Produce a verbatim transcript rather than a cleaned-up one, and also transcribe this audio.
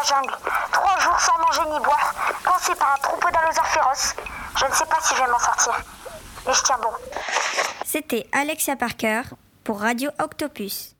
jungle, trois jours sans manger ni boire, coincé par un troupeau d'allosaures féroces. Je ne sais pas si je vais m'en sortir, mais je tiens bon. C'était Alexia Parker pour Radio Octopus.